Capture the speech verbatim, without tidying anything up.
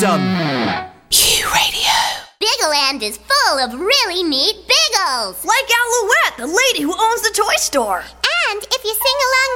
done. Q Radio. Biggleland is full of really neat Biggles. Like Alouette, the lady who owns the toy store. And if you sing along